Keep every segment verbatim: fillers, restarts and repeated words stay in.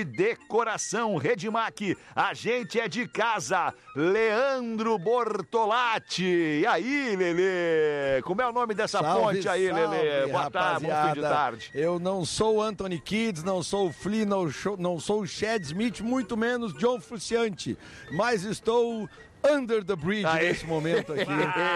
de decoração. Redmac, a gente é de casa. Leandro Bortolatti. E aí, Lelê? Como é o nome dessa Salve, ponte aí, salve, Lelê? Boa tarde, bom fim de tarde. Eu não sou o Anthony Kids, não sou o Flea, não, sou, não sou o Chad Smith, muito menos John Frusciante, mas estou under the bridge Aê. nesse momento aqui.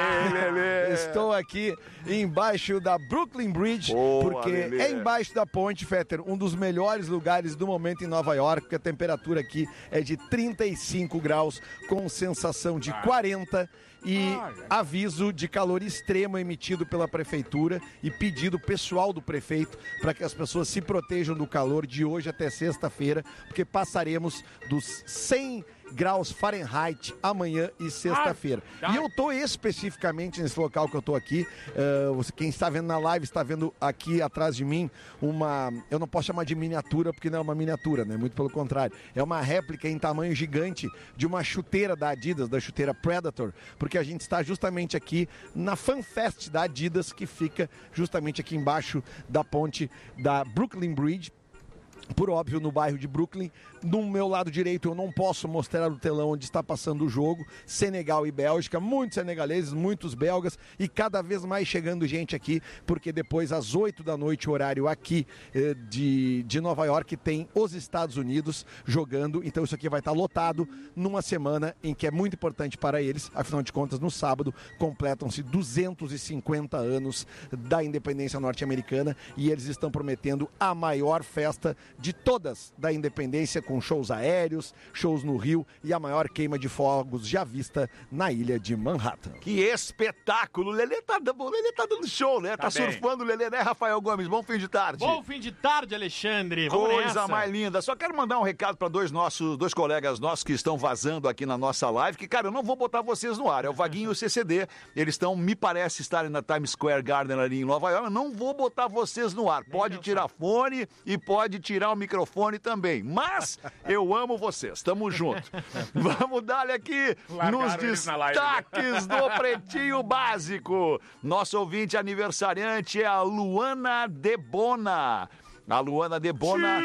Aê, Estou aqui embaixo da Brooklyn Bridge, Boa, porque Lelê. é embaixo da ponte, Fetter, um dos melhores lugares do momento em Nova York, porque a temperatura aqui é de trinta e cinco graus, com sensação de quarenta e aviso de calor extremo emitido pela prefeitura e pedido pessoal do prefeito para que as pessoas se protejam do calor de hoje até sexta-feira, porque passaremos dos cem graus Fahrenheit amanhã e sexta-feira. E eu tô especificamente nesse local que eu tô aqui, uh, quem está vendo na live está vendo aqui atrás de mim uma, eu não posso chamar de miniatura porque não é uma miniatura, né? Muito pelo contrário, é uma réplica em tamanho gigante de uma chuteira da Adidas, da chuteira Predator, porque a gente está justamente aqui na FanFest da Adidas, que fica justamente aqui embaixo da ponte da Brooklyn Bridge, por óbvio, no bairro de Brooklyn. No meu lado direito eu não posso mostrar o telão onde está passando o jogo, Senegal e Bélgica, muitos senegaleses, muitos belgas e cada vez mais chegando gente aqui, porque depois às oito da noite, horário aqui eh, de, de Nova York, tem os Estados Unidos jogando, então isso aqui vai estar lotado numa semana em que é muito importante para eles, afinal de contas no sábado completam-se duzentos e cinquenta anos da independência norte-americana e eles estão prometendo a maior festa de todas da independência, com shows aéreos, shows no Rio e a maior queima de fogos já vista na ilha de Manhattan. Que espetáculo! O Lelê tá, o Lelê tá dando show, né? Tá, tá surfando o Lelê, né, Rafael Gomes? Bom fim de tarde. Bom fim de tarde, Alexandre. Vamos Coisa nessa. mais linda. Só quero mandar um recado para dois nossos, dois colegas nossos que estão vazando aqui na nossa live, que, cara, eu não vou botar vocês no ar. É o Vaguinho e o C C D. Eles estão, me parece, estarem na Times Square Garden ali em Nova York. Eu não vou botar vocês no ar. Pode tirar fone e pode tirar o microfone também. Mas eu amo vocês. Tamo junto. Vamos dar aqui Largaram nos eles na live, destaques do Pretinho Básico. Nosso ouvinte aniversariante é a Luana Debona. A Luana Debona.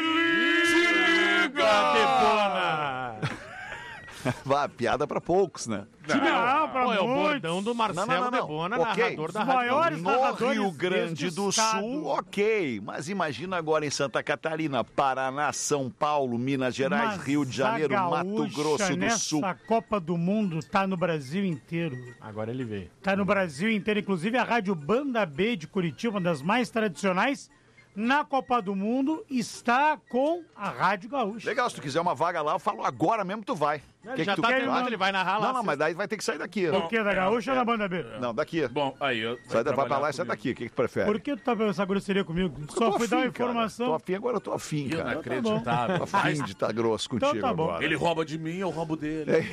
Debona! Vá, piada pra poucos, né? Não, não pra Pô, é o muitos. bordão do Marcelo Não, não, não. Debona, Ok. narrador da Os Rádio maiores Gaúcha. No narradores Rio Grande deste do estado. Sul, ok. Mas imagina agora em Santa Catarina, Paraná, São Paulo, Minas Gerais, Mas Rio de Janeiro, a Mato gaúcha Grosso do nessa Sul. Copa do Mundo tá no Brasil inteiro. Agora ele veio. Tá no Brasil inteiro. Inclusive a Rádio Banda B de Curitiba, uma das mais tradicionais, na Copa do Mundo, está com a Rádio Gaúcha. Legal, se tu quiser uma vaga lá, eu falo agora mesmo, tu vai. Ele Que já que tu tá quer? treinando, ele vai narrar lá. Não, não, mas daí vai ter que sair daqui. Por que, da Gaúcha ou da Banda B? Não, daqui. Bom, aí eu. Sai, da- vai pra lá e sai daqui. O que que tu prefere? Por que tu tá fazendo essa grosseria comigo? Eu tô Só fui dar uma afim, cara. informação. Tô afim, agora eu tô afim, cara. Inacreditável. Tô afim de estar grosso Então contigo tá bom. agora. Ele rouba de mim, eu roubo dele. É.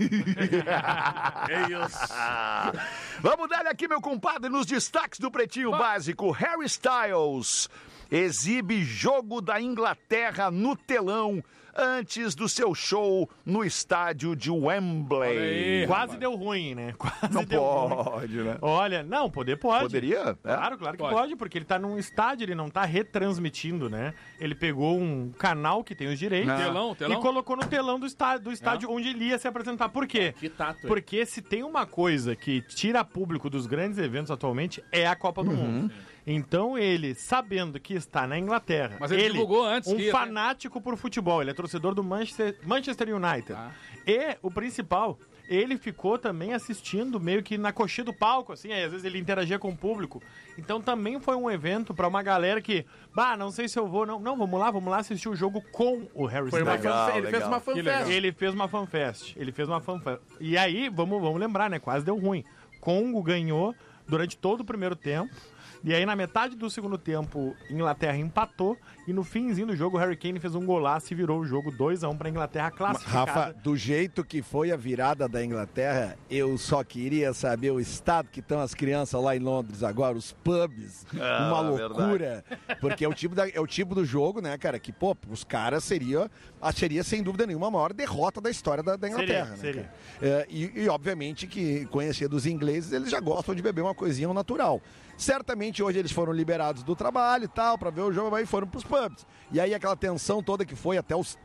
É isso. Vamos dar aqui, meu compadre, nos destaques do Pretinho Básico. Harry Styles exibe jogo da Inglaterra no telão antes do seu show no estádio de Wembley. Quase deu ruim, né? Quase Não deu ruim. pode, né? Olha, não, poder pode. Poderia? É. Claro, claro que Pode. pode. porque ele tá num estádio, ele não tá retransmitindo, né? Ele pegou um canal que tem os direitos Ah. Telão, telão. e colocou no telão do estádio, do estádio onde ele ia se apresentar. Por quê? Que tato, hein? Porque se tem uma coisa que tira público dos grandes eventos atualmente, é a Copa do Uhum. Mundo. Então ele, sabendo que está na Inglaterra, Mas ele divulgou antes um que ia, né? fanático por futebol, ele é torcedor do Manchester, Manchester United. Ah. E o principal, ele ficou também assistindo meio que na coxinha do palco, assim, aí às vezes ele interagia com o público. Então também foi um evento pra uma galera que, bah, não sei se eu vou, não, não, vamos lá, vamos lá assistir o jogo com o Harry Foi uma Styles. Legal, fanfest, ele legal. fez uma Que fanfest. legal. Ele fez uma fanfest. Ele fez uma fanfest. E aí, vamos, vamos lembrar, né? Quase deu ruim. Congo ganhou durante todo o primeiro tempo. E aí, na metade do segundo tempo, Inglaterra empatou. E no finzinho do jogo, o Harry Kane fez um golaço e virou o jogo dois a um pra Inglaterra classificada. Rafa, do jeito que foi a virada da Inglaterra, eu só queria saber o estado que estão as crianças lá em Londres agora, os pubs, Ah, uma loucura, porque é o, tipo da- é o tipo do jogo, né, cara, que, pô, os caras seria, ah, seria sem dúvida nenhuma a maior derrota da história da, da Inglaterra, Seria, né, cara? É, e, e, obviamente que, conhecer dos ingleses, eles já gostam de beber uma coisinha ao natural. Certamente hoje eles foram liberados do trabalho e tal, pra ver o jogo, aí foram pros pubs. E aí aquela tensão toda que foi até os